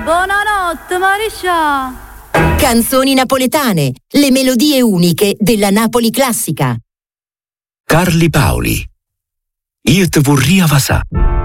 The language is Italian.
Buonanotte, Mariscia. Canzoni napoletane, le melodie uniche della Napoli classica. Carli Paoli. Io te vorria vasà.